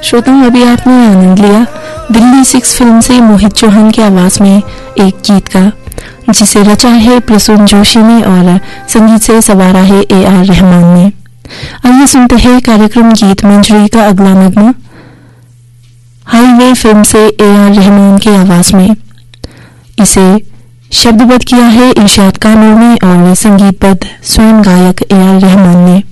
श्रोताओं, अभी आपने आनंद लिया दिल्ली 6 फिल्म से मोहित चौहान की आवाज में एक गीत का, जिसे रचा है प्रसून जोशी ने और संगीत से संवारा है AR रहमान ने। आइए सुनते हैं कार्यक्रम गीत मंजरी का अगला नगमा हाईवे फिल्म से AR रहमान की आवाज में। इसे शब्दबद्ध किया है इरशाद कानूर ने और संगीतबद्ध स्वयं गायक AR रहमान ने।